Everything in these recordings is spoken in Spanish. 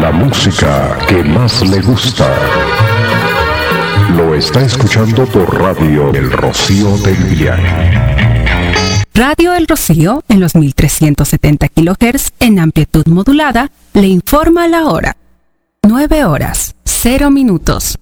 La música que más le gusta. Lo está escuchando por Radio El Rocío del Viaje. Radio El Rocío, en los 1370 kHz en amplitud modulada, le informa la hora. 9:00.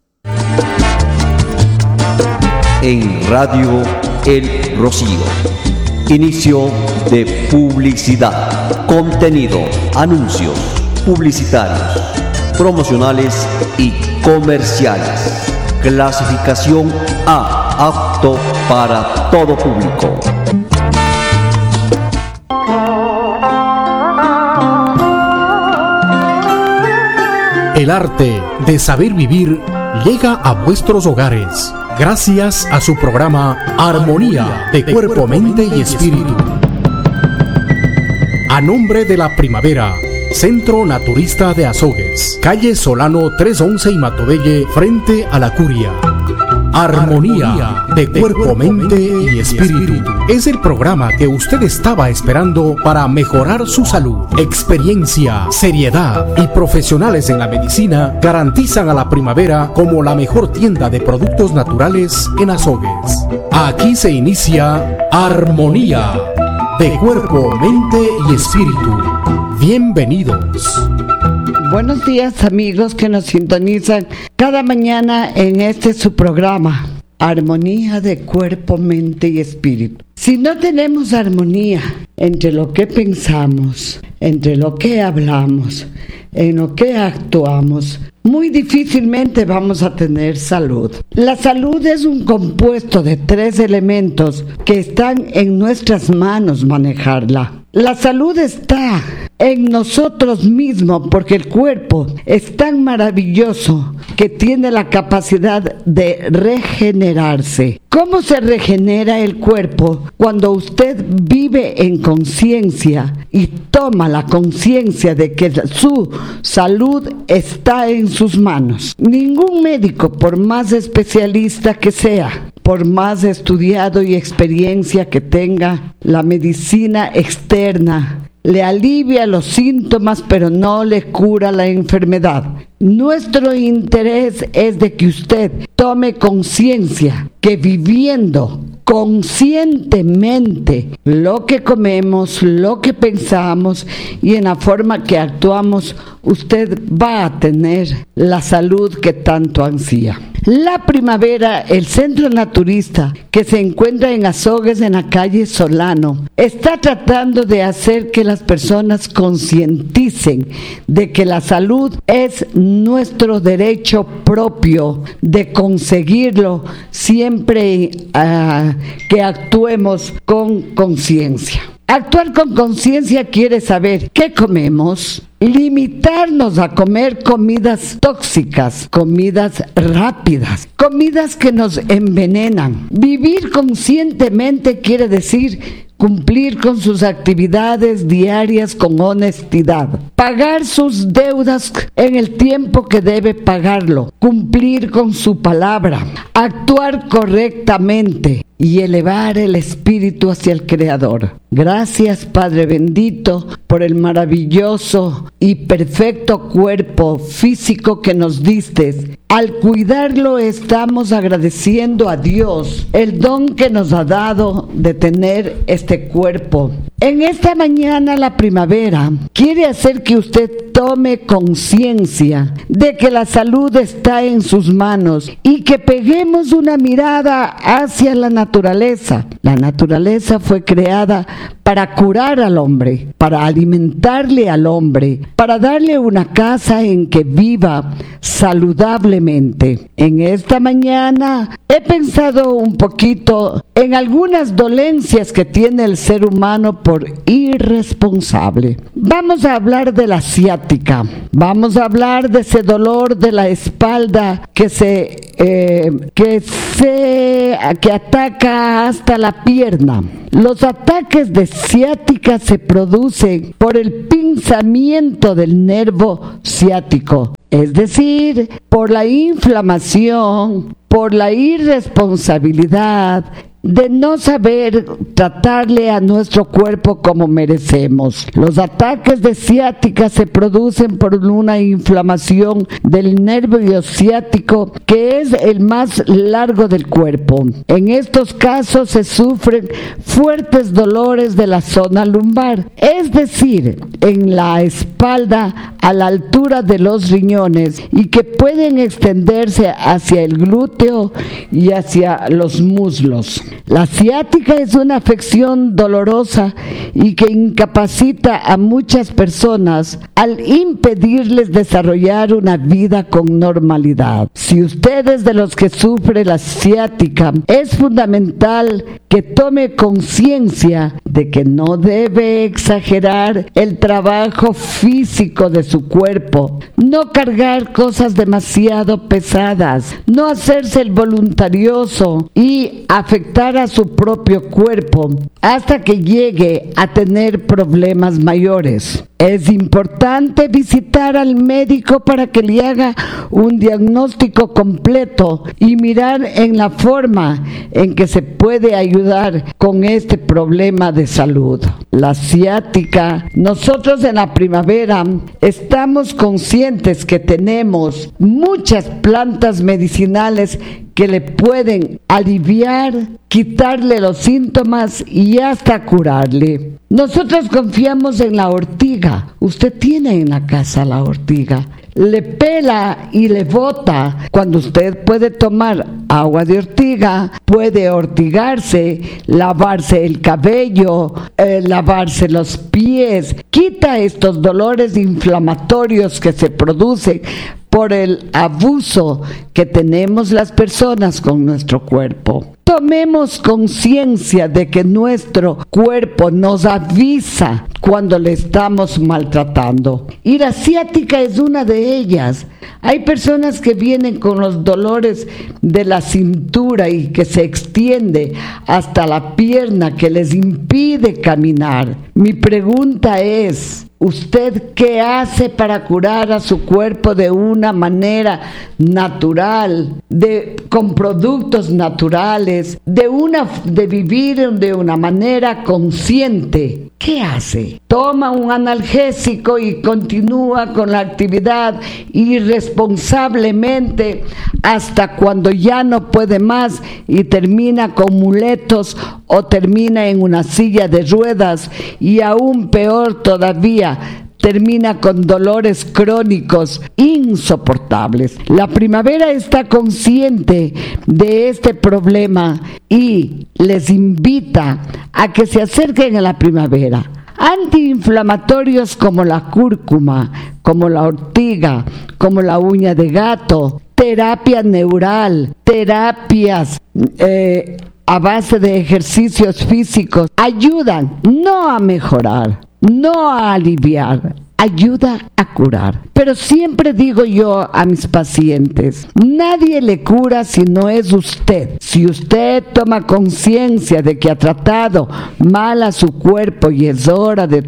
En Radio El Rocío. Inicio de publicidad. Contenido, anuncios publicitarios, promocionales y comerciales. Clasificación A, apto para todo público. El arte de saber vivir llega a vuestros hogares gracias a su programa Armonía de Cuerpo, Mente y Espíritu. A nombre de la Primavera, Centro Naturista de Azogues, calle Solano 311 y Matobelle, frente a la Curia. Armonía de Cuerpo, Mente y Espíritu es el programa que usted estaba esperando para mejorar su salud. Experiencia, seriedad y profesionales en la medicina garantizan a la Primavera como la mejor tienda de productos naturales en Azogues. Aquí se inicia Armonía de Cuerpo, Mente y Espíritu. Bienvenidos. Buenos días, amigos que nos sintonizan cada mañana en su programa, Armonía de Cuerpo, Mente y Espíritu. Si no tenemos armonía entre lo que pensamos, entre lo que hablamos, en lo que actuamos, muy difícilmente vamos a tener salud. La salud es un compuesto de 3 elementos que están en nuestras manos manejarla. La salud está en nosotros mismos porque el cuerpo es tan maravilloso que tiene la capacidad de regenerarse. ¿Cómo se regenera el cuerpo? Cuando usted vive en conciencia y toma la conciencia de que su salud está en sus manos. Ningún médico, por más especialista que sea, por más estudiado y experiencia que tenga, la medicina externa le alivia los síntomas, pero no le cura la enfermedad. Nuestro interés es de que usted tome conciencia que viviendo conscientemente lo que comemos, lo que pensamos y en la forma que actuamos, usted va a tener la salud que tanto ansía. La Primavera, el centro naturista que se encuentra en Azogues, en la calle Solano, está tratando de hacer que las personas concienticen de que la salud es nuestro derecho propio de conseguirlo siempre que actuemos con conciencia. Actuar con conciencia quiere saber qué comemos, limitarnos a comer comidas tóxicas, comidas rápidas, comidas que nos envenenan. Vivir conscientemente quiere decir cumplir con sus actividades diarias con honestidad, pagar sus deudas en el tiempo que debe pagarlo, cumplir con su palabra, actuar correctamente y elevar el espíritu hacia el Creador. Gracias, Padre bendito, por el maravilloso y perfecto cuerpo físico que nos diste. Al cuidarlo estamos agradeciendo a Dios el don que nos ha dado de tener este cuerpo. En esta mañana la Primavera quiere hacer que usted tome conciencia de que la salud está en sus manos y que peguemos una mirada hacia la naturaleza. La naturaleza fue creada para curar al hombre, para alimentarle al hombre, para darle una casa en que viva saludablemente. En esta mañana he pensado un poquito en algunas dolencias que tiene el ser humano por irresponsable. Vamos a hablar de la ciática, vamos a hablar de ese dolor de la espalda que ataca hasta la pierna. Los ataques de ciática se producen por el pinzamiento del nervio ciático, es decir, por la inflamación, por la irresponsabilidad de no saber tratarle a nuestro cuerpo como merecemos. Los ataques de ciática se producen por una inflamación del nervio ciático, que es el más largo del cuerpo. En estos casos se sufren fuertes dolores de la zona lumbar, es decir, en la espalda a la altura de los riñones, y que pueden extenderse hacia el glúteo y hacia los muslos. La ciática es una afección dolorosa y que incapacita a muchas personas al impedirles desarrollar una vida con normalidad. Si usted es de los que sufre la ciática, es fundamental que tome conciencia de que no debe exagerar el trabajo físico de su cuerpo, no cargar cosas demasiado pesadas, no hacerse el voluntarioso y afectar a su propio cuerpo hasta que llegue a tener problemas mayores. Es importante visitar al médico para que le haga un diagnóstico completo y mirar en la forma en que se puede ayudar con este problema de salud. La ciática, nosotros en la primavera estamos conscientes que tenemos muchas plantas medicinales que le pueden aliviar, quitarle los síntomas y hasta curarle. Nosotros confiamos en la ortiga. Usted tiene en la casa la ortiga. Le pela y le bota. Cuando usted puede tomar agua de ortiga, puede ortigarse, lavarse el cabello, lavarse los pies, quita estos dolores inflamatorios que se producen por el abuso que tenemos las personas con nuestro cuerpo. Tomemos conciencia de que nuestro cuerpo nos avisa cuando le estamos maltratando. Y la ciática es una de ellas. Hay personas que vienen con los dolores de la cintura y que se extiende hasta la pierna, que les impide caminar. Mi pregunta es, ¿usted qué hace para curar a su cuerpo de una manera natural, con productos naturales, de vivir de una manera consciente? ¿Qué hace? Toma un analgésico y continúa con la actividad irresponsablemente hasta cuando ya no puede más y termina con muletos o termina en una silla de ruedas, y aún peor todavía, termina con dolores crónicos insoportables. La primavera está consciente de este problema y les invita a que se acerquen a la primavera. Antiinflamatorios como la cúrcuma, como la ortiga, como la uña de gato, terapia neural, terapias a base de ejercicios físicos, ayudan no a mejorar, no a aliviar, ayuda a curar. Pero siempre digo yo a mis pacientes, nadie le cura si no es usted. Si usted toma conciencia de que ha tratado mal a su cuerpo y es hora de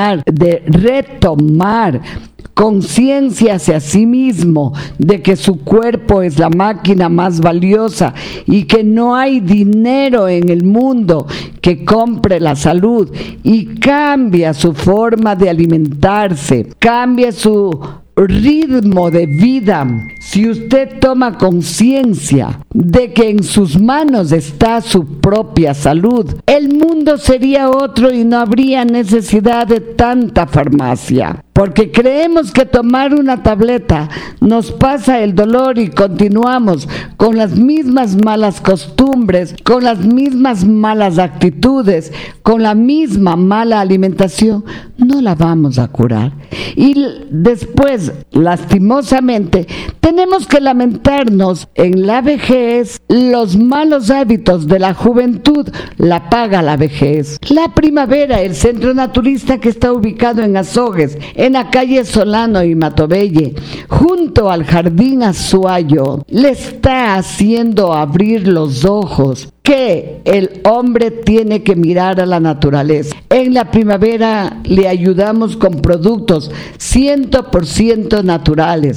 retomar conciencia hacia sí mismo de que su cuerpo es la máquina más valiosa y que no hay dinero en el mundo que compre la salud, y cambia su forma de alimentarse, cambia su ritmo de vida. Si usted toma conciencia de que en sus manos está su propia salud, el mundo sería otro y no habría necesidad de tanta farmacia. Porque creemos que tomar una tableta nos pasa el dolor y continuamos con las mismas malas costumbres, con las mismas malas actitudes, con la misma mala alimentación. No la vamos a curar. Y después, lastimosamente, tenemos que lamentarnos en la vejez. Los malos hábitos de la juventud la paga la vejez. La primavera, el centro naturista que está ubicado en Azogues, en la calle Solano y Matobelle, junto al Jardín Azuayo, le está haciendo abrir los ojos que el hombre tiene que mirar a la naturaleza. En la primavera le ayudamos con productos 100% naturales, con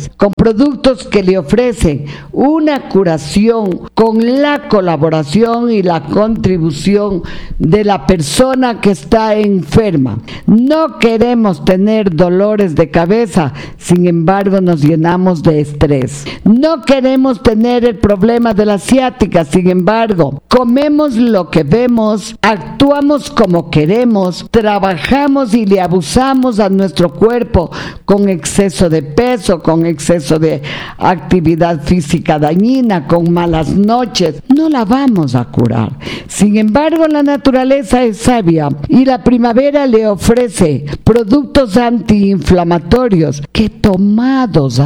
productos que le ofrecen una curación con la colaboración y la contribución de la persona que está enferma. No queremos tener dolores de cabeza, sin embargo nos llenamos de estrés. No queremos tener el problema de la ciática, sin embargo, comemos lo que vemos, actuamos como queremos, trabajamos y le abusamos a nuestro cuerpo con exceso de peso, con exceso de actividad física dañina, con malas noches. No la vamos a curar. Sin embargo, la naturaleza es sabia y la primavera le ofrece productos antiinflamatorios que, tomados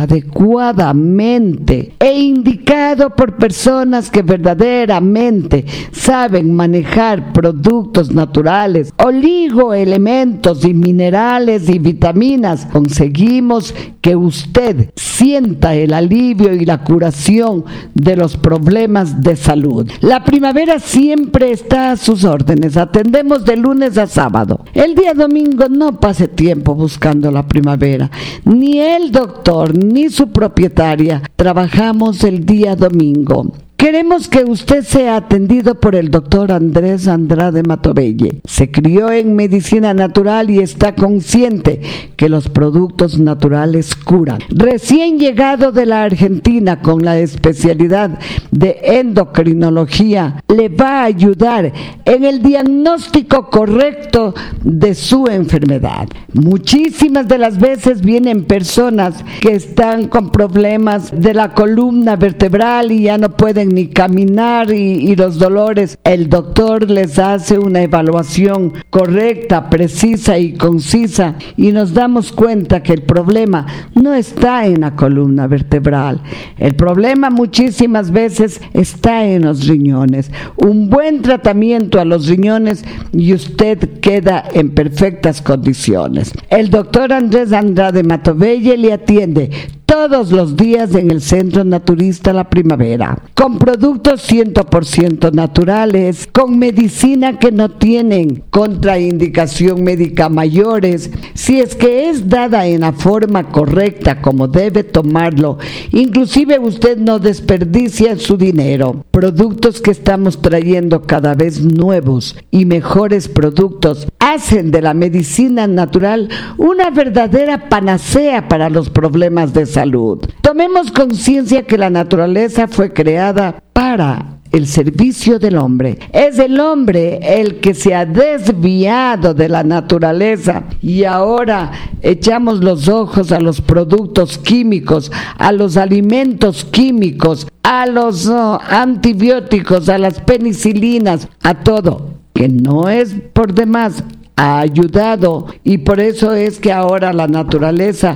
adecuadamente e indicados por personas que verdaderamente saben manejar productos naturales, oligoelementos y minerales y vitaminas, conseguimos que usted sienta el alivio y la curación de los problemas de salud. La primavera siempre está a sus órdenes. Atendemos de lunes a sábado. El día domingo no pase tiempo buscando la primavera. Ni el doctor ni su propietaria trabajamos el día domingo. Queremos que usted sea atendido por el doctor Andrés Andrade Matovelle. Se crió en medicina natural y está consciente que los productos naturales curan. Recién llegado de la Argentina con la especialidad de endocrinología, le va a ayudar en el diagnóstico correcto de su enfermedad. Muchísimas de las veces vienen personas que están con problemas de la columna vertebral y ya no pueden ni caminar y los dolores. El doctor les hace una evaluación correcta, precisa y concisa y nos damos cuenta que el problema no está en la columna vertebral. El problema muchísimas veces está en los riñones. Un buen tratamiento a los riñones y usted queda en perfectas condiciones. El doctor Andrés Andrade Matovelle le atiende todos los días en el Centro Naturista La Primavera, con productos 100% naturales, con medicina que no tienen contraindicación médica mayores, si es que es dada en la forma correcta como debe tomarlo. Inclusive usted no desperdicia su dinero. Productos que estamos trayendo cada vez nuevos y mejores productos hacen de la medicina natural una verdadera panacea para los problemas de salud. Tomemos conciencia que la naturaleza fue creada para el servicio del hombre. Es el hombre el que se ha desviado de la naturaleza y ahora echamos los ojos a los productos químicos, a los alimentos químicos, a los antibióticos, a las penicilinas, a todo, que no es por demás. Ha ayudado y por eso es que ahora la naturaleza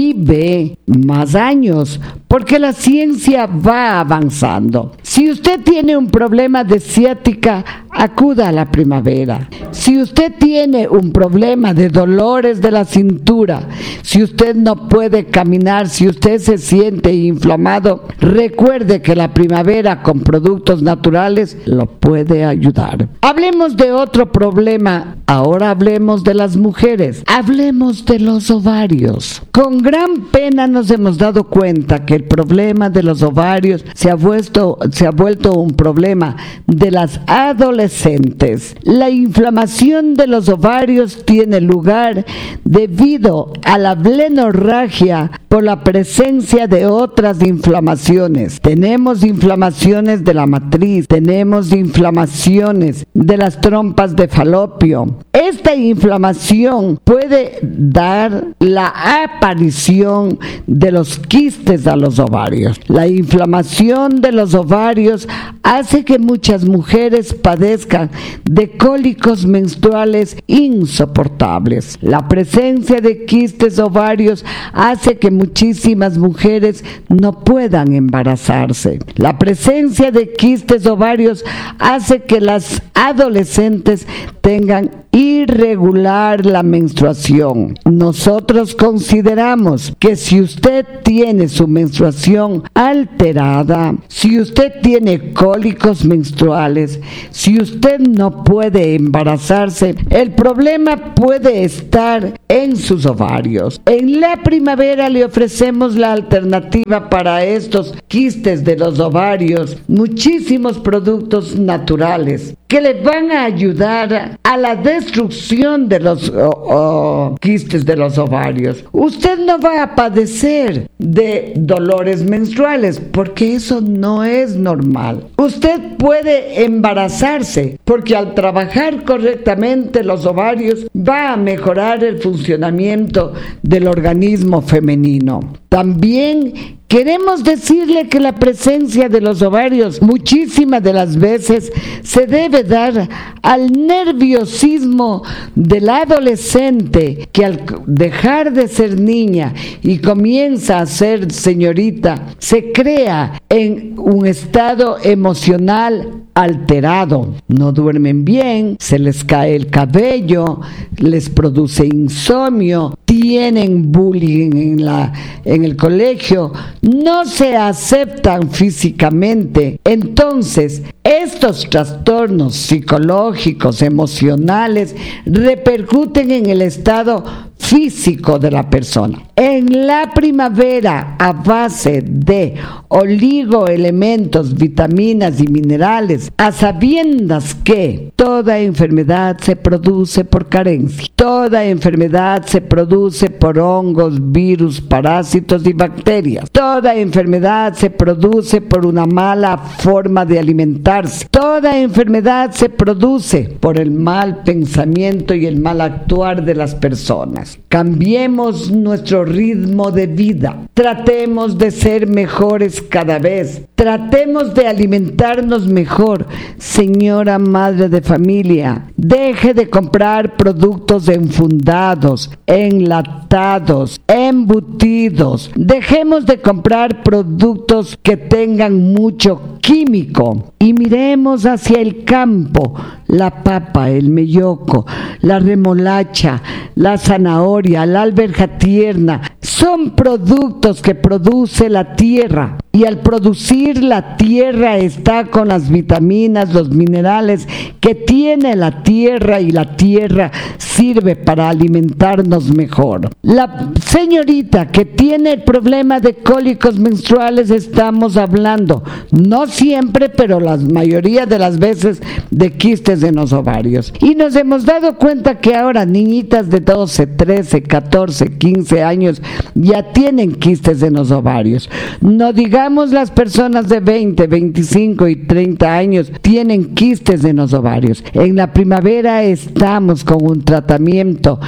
vive más años, porque la ciencia va avanzando. Si usted tiene un problema de ciática, acuda a la primavera. Si usted tiene un problema de dolores de la cintura, si usted no puede caminar, si usted se siente inflamado, recuerde que la primavera con productos naturales lo puede ayudar. Hablemos de otro problema. Ahora hablemos de las mujeres. Hablemos de los ovarios. Con gran pena nos hemos dado cuenta que el problema de los ovarios se ha vuelto un problema de las adolescentes. La inflamación de los ovarios tiene lugar debido a la blenorragia por la presencia de otras inflamaciones. Tenemos inflamaciones de la matriz, tenemos inflamaciones de las trompas de falopio. Esta inflamación puede dar la aparición de los quistes a los ovarios. La inflamación de los ovarios hace que muchas mujeres padezcan de cólicos menstruales insoportables. La presencia de quistes ovarios hace que muchísimas mujeres no puedan embarazarse. La presencia de quistes ovarios hace que las adolescentes tengan irregular la menstruación. Nosotros consideramos que si usted tiene su menstruación alterada, si usted tiene cólicos menstruales, si usted no puede embarazarse, el problema puede estar en sus ovarios. En la primavera le ofrecemos la alternativa para estos quistes de los ovarios, muchísimos productos naturales que le van a ayudar a la destrucción de los quistes de los ovarios. Usted no va a padecer de dolores menstruales porque eso no es normal. Usted puede embarazarse porque al trabajar correctamente los ovarios va a mejorar el funcionamiento del organismo femenino. También queremos decirle que la presencia de los ovarios muchísimas de las veces se debe dar al nerviosismo del adolescente que al dejar de ser niña y comienza a ser señorita, se crea en un estado emocional alterado. No duermen bien, se les cae el cabello, les produce insomnio, tienen bullying en el colegio, no se aceptan físicamente. Entonces, estos trastornos psicológicos, emocionales, repercuten en el estado físico de la persona. En la primavera, a base de oligoelementos, vitaminas y minerales, a sabiendas que toda enfermedad se produce por carencia, toda enfermedad se produce por hongos, virus, parásitos y bacterias, toda enfermedad se produce por una mala forma de alimentarse, toda enfermedad se produce por el mal pensamiento y el mal actuar de las personas. Cambiemos nuestro ritmo de vida, tratemos de ser mejores cada vez, tratemos de alimentarnos mejor. Señora madre de familia, deje de comprar productos enfundados, enlatados, embutidos. Dejemos de comprar productos que tengan mucho químico y miremos hacia el campo, la papa, el melloco, la remolacha, la zanahoria, la alberja tierna. Son productos que produce la tierra y al producir la tierra está con las vitaminas, los minerales que tiene la tierra y la tierra sirve para alimentarnos mejor. La señorita que tiene el problema de cólicos menstruales, estamos hablando, no siempre, pero la mayoría de las veces, de quistes en los ovarios. Y nos hemos dado cuenta que ahora niñitas de 12, 13, 14, 15 años ya tienen quistes en los ovarios. No digamos las personas de 20, 25 y 30 años tienen quistes en los ovarios. En la primavera estamos con un tratamiento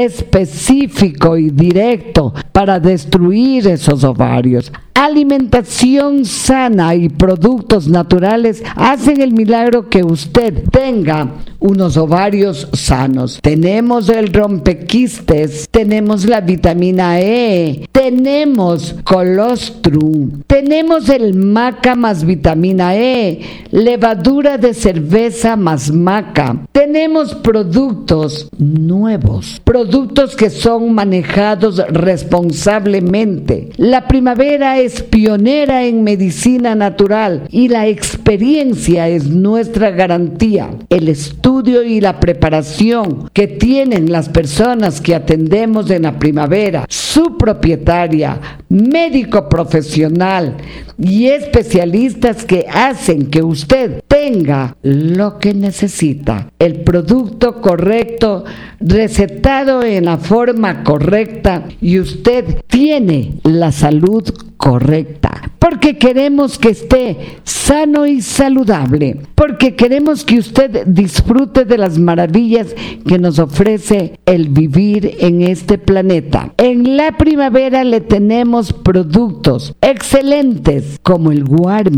específico y directo para destruir esos ovarios. Alimentación sana y productos naturales hacen el milagro que usted tenga unos ovarios sanos. Tenemos el rompequistes, tenemos la vitamina E, tenemos colostrum, tenemos el maca más vitamina E, levadura de cerveza más maca. Tenemos productos nuevos, productos que son manejados responsablemente. La primavera es pionera en medicina natural y la experiencia es nuestra garantía. El estudio y la preparación que tienen las personas que atendemos en la primavera, su propietaria, médico profesional y especialistas que hacen que usted tenga lo que necesita, el producto correcto, recetado en la forma correcta, y usted tiene la salud correcta, porque queremos que esté sano y saludable, porque queremos que usted disfrute de las maravillas que nos ofrece el vivir en este planeta. En la primavera le tenemos productos excelentes como el Warmi,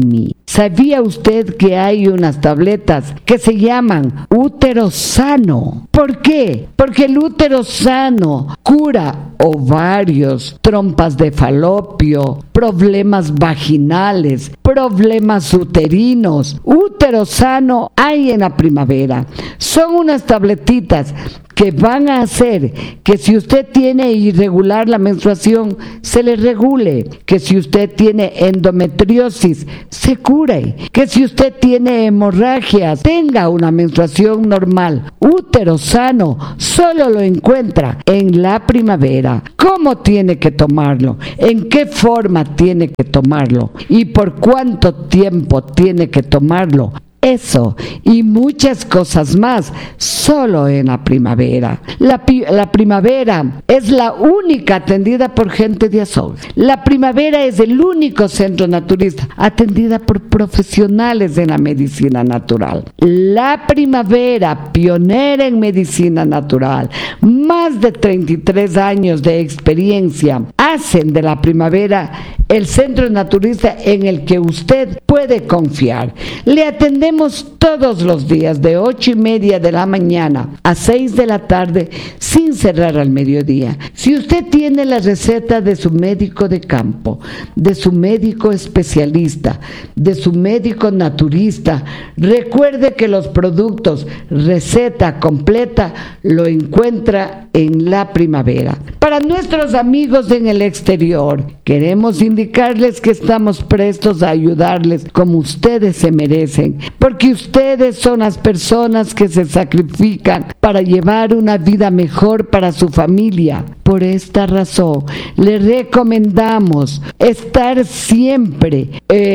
¿Sabía usted que hay unas tabletas que se llaman útero sano? ¿Por qué? Porque el útero sano cura ovarios, trompas de falopio, problemas vaginales, problemas uterinos. Útero sano hay en la primavera. Son unas tabletitas que van a hacer que si usted tiene irregular la menstruación, se le regule, que si usted tiene endometriosis, se cure, que si usted tiene hemorragias, tenga una menstruación normal. Útero sano solo lo encuentra en la primavera. ¿Cómo tiene que tomarlo? ¿En qué forma tiene que tomarlo? ¿Y por cuánto tiempo tiene que tomarlo? Eso y muchas cosas más solo en la primavera. La primavera es la única atendida por gente de Azogues. La primavera es el único centro naturista atendida por profesionales de la medicina natural. La primavera, pionera en medicina natural, más de 33 años de experiencia, hacen de la primavera el centro naturista en el que usted puede confiar. Le atendemos todos los días de 8:30 de la mañana a 6 de la tarde sin cerrar al mediodía. Si usted tiene la receta de su médico de campo, de su médico especialista, de su médico naturista, recuerde que los productos receta completa lo encuentra en la primavera. Para nuestros amigos en el exterior, queremos indicarles que estamos prestos a ayudarles como ustedes se merecen, porque ustedes son las personas que se sacrifican para llevar una vida mejor para su familia. Por esta razón, le recomendamos estar siempre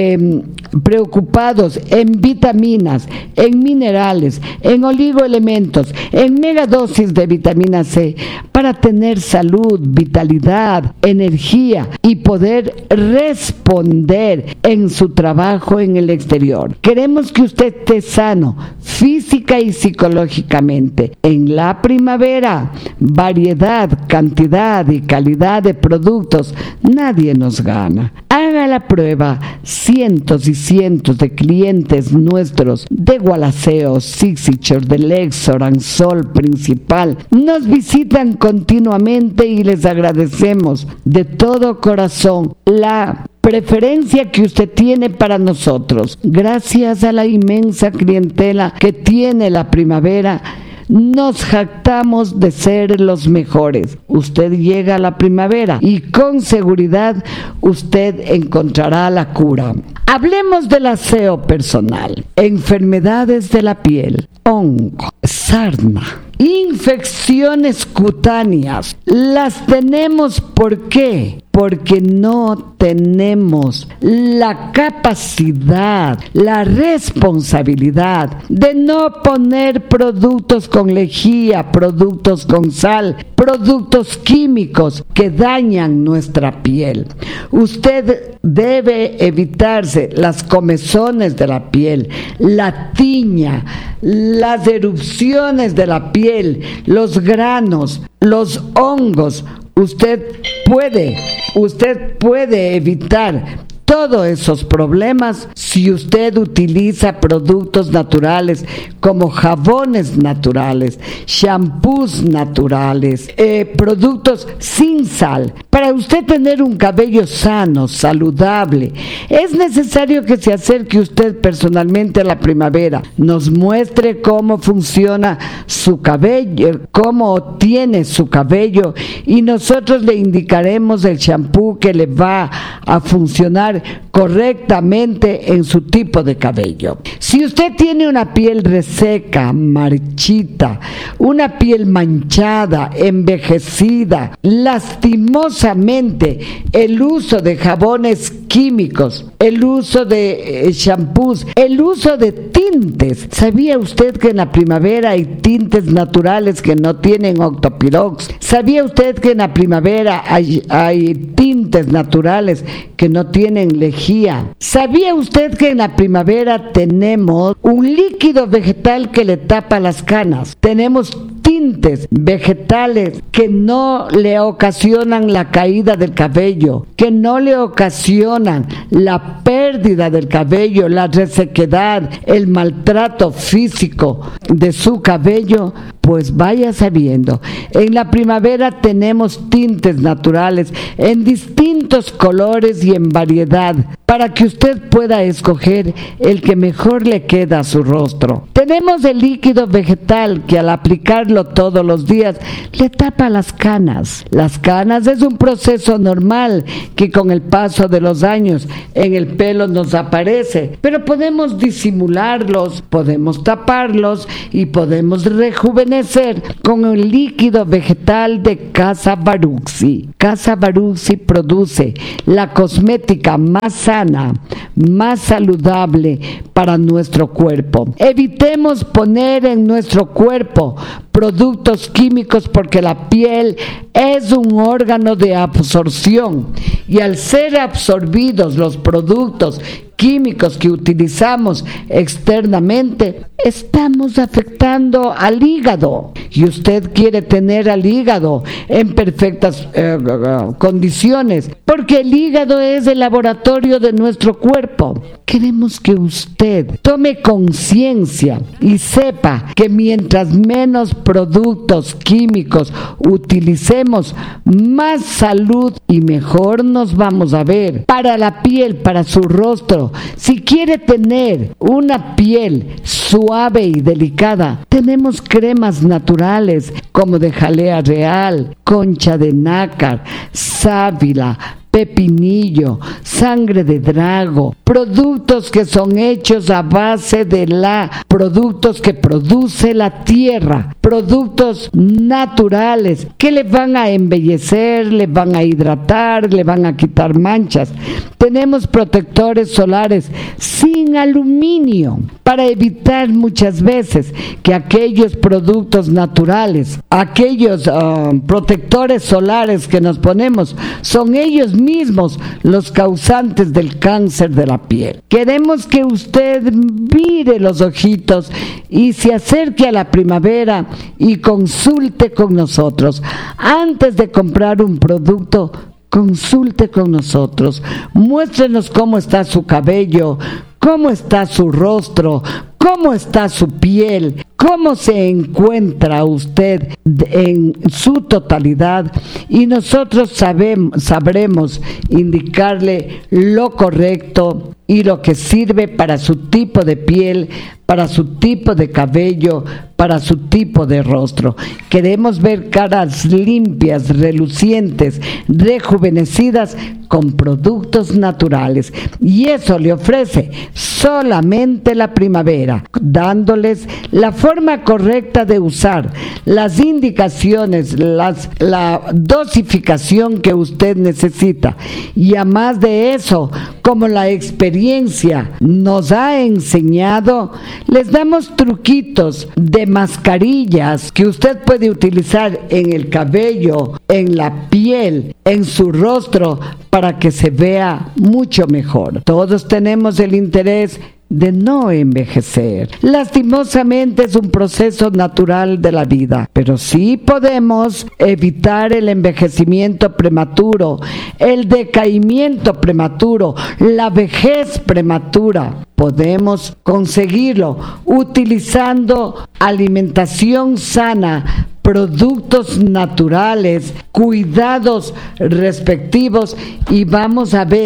preocupados en vitaminas, en minerales, en oligoelementos, en megadosis de vitamina C, para tener salud, vitalidad, energía y poder responder en su trabajo en el exterior. Queremos que usted esté sano, física y psicológicamente. En la primavera, variedad, cantidad y calidad de productos, nadie nos gana. Haga la prueba. Cientos y cientos de clientes nuestros de Gualaceo, Sixichor, del Exor, Ansol, Principal, nos visitan continuamente y les agradecemos de todo corazón la preferencia que usted tiene para nosotros. Gracias a la inmensa clientela que tiene la primavera, nos jactamos de ser los mejores. Usted llega a la primavera y con seguridad usted encontrará la cura. Hablemos del aseo personal. Enfermedades de la piel, hongo, sarna, infecciones cutáneas. Las tenemos, ¿por qué? Porque no tenemos la capacidad, la responsabilidad de no poner productos con lejía, productos con sal, productos químicos que dañan nuestra piel. Usted debe evitarse las comezones de la piel, la tiña, las erupciones de la piel, los granos, los hongos. Usted puede evitar todos esos problemas si usted utiliza productos naturales como jabones naturales, shampoos naturales, productos sin sal. Para usted tener un cabello sano, saludable, es necesario que se acerque usted personalmente a la primavera, nos muestre cómo funciona su cabello, cómo tiene su cabello, y nosotros le indicaremos el shampoo que le va a funcionar correctamente en su tipo de cabello. Si usted tiene una piel reseca, marchita, una piel manchada, envejecida, lastimosamente el uso de jabones químicos, el uso de shampoos, el uso de tintes. ¿Sabía usted que en la primavera hay tintes naturales que no tienen octopirox? ¿Sabía usted que en la primavera hay tintes naturales que no tienen lejía? ¿Sabía usted que en la primavera tenemos un líquido vegetal que le tapa las canas? Tenemos tintes tintes vegetales que no le ocasionan la caída del cabello, que no le ocasionan la pérdida del cabello, la resequedad, el maltrato físico de su cabello, pues vaya sabiendo. En la primavera tenemos tintes naturales en distintos colores y en variedad para que usted pueda escoger el que mejor le queda a su rostro. Tenemos el líquido vegetal que al aplicarlo todos los días le tapa las canas. Las canas es un proceso normal que con el paso de los años en el pelo nos aparece, pero podemos disimularlos, podemos taparlos y podemos rejuvenecer con el líquido vegetal de Casa Baruxi. Casa Baruxi produce la cosmética más sana, más saludable para nuestro cuerpo. Evitemos poner en nuestro cuerpo productos químicos porque la piel es un órgano de absorción y al ser absorbidos los productos químicos que utilizamos externamente, estamos afectando al hígado. Y usted quiere tener al hígado en perfectas condiciones, porque el hígado es el laboratorio de nuestro cuerpo. Queremos que usted tome conciencia y sepa que mientras menos productos químicos utilicemos, más salud y mejor nos vamos a ver. Para la piel, para su rostro, si quiere tener una piel suave y delicada, tenemos cremas naturales como de jalea real, concha de nácar, sábila, pepinillo, sangre de drago, productos que son hechos a base de productos que produce la tierra, productos naturales que le van a embellecer, le van a hidratar, le van a quitar manchas. Tenemos protectores solares sin aluminio para evitar muchas veces que aquellos productos naturales, aquellos protectores solares que nos ponemos, son ellos mismos los causantes del cáncer de la piel. Queremos que usted mire los ojitos y se acerque a la primavera y consulte con nosotros. Antes de comprar un producto, consulte con nosotros. Muéstrenos cómo está su cabello, cómo está su rostro, cómo está su piel, cómo se encuentra usted en su totalidad y nosotros sabremos indicarle lo correcto y lo que sirve para su tipo de piel, para su tipo de cabello, para su tipo de rostro. Queremos ver caras limpias, relucientes, rejuvenecidas con productos naturales y eso le ofrece solamente la primavera, dándoles la forma correcta de usar, las indicaciones, la dosificación que usted necesita y además de eso, como la experiencia nos ha enseñado, les damos truquitos de mascarillas que usted puede utilizar en el cabello, en la piel, en su rostro para que se vea mucho mejor. Todos tenemos el interés de no envejecer. Lastimosamente es un proceso natural de la vida, pero sí podemos evitar el envejecimiento prematuro, el decaimiento prematuro, la vejez prematura. Podemos conseguirlo utilizando alimentación sana, productos naturales, cuidados respectivos y vamos a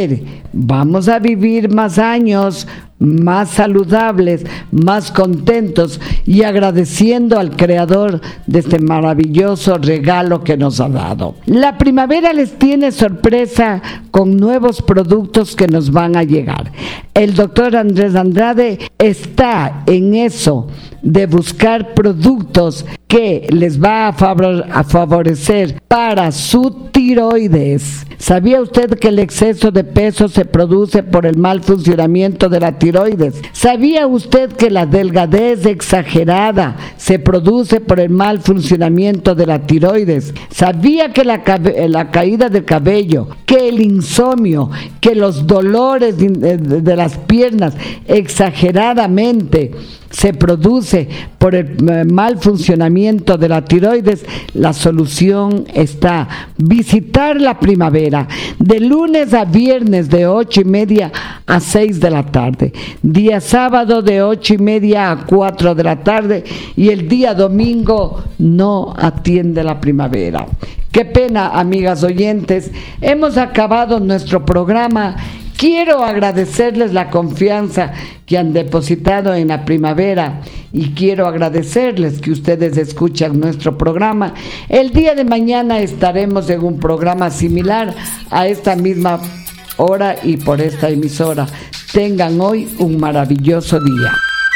vivir más años, más saludables, más contentos y agradeciendo al Creador de este maravilloso regalo que nos ha dado. La primavera les tiene sorpresa con nuevos productos que nos van a llegar. El doctor Andrés Andrade está en eso de buscar productos que les va a favorecer para su tiroides. ¿Sabía usted que el exceso de peso se produce por el mal funcionamiento de la tiroides? ¿Sabía usted que la delgadez exagerada se produce por el mal funcionamiento de la tiroides? ¿Sabía que la caída del cabello, que el insomnio, que los dolores de las piernas exageradamente se produce por el mal funcionamiento de la tiroides, la solución está visitar la primavera de lunes a viernes de 8:30 a 6 de la tarde, día sábado de 8:30 a 4 de la tarde y el día domingo no atiende la primavera. Qué pena, amigas oyentes, hemos acabado nuestro programa. Quiero agradecerles la confianza que han depositado en la primavera y quiero agradecerles que ustedes escuchan nuestro programa. El día de mañana estaremos en un programa similar a esta misma hora y por esta emisora. Tengan hoy un maravilloso día.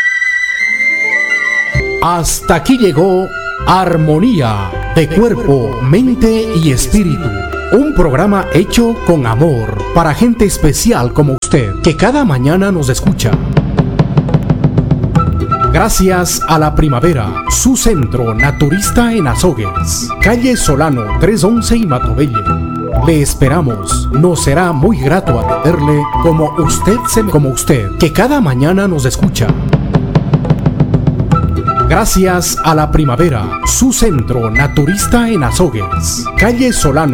Hasta aquí llegó Armonía de Cuerpo, Mente y Espíritu. Un programa hecho con amor para gente especial como usted, que cada mañana nos escucha. Gracias a la primavera, su centro naturista en Azogues, calle Solano 311 y Matobelle. Le esperamos, nos será muy grato atenderle como usted, que cada mañana nos escucha. Gracias a la primavera, su centro naturista en Azogues, calle Solano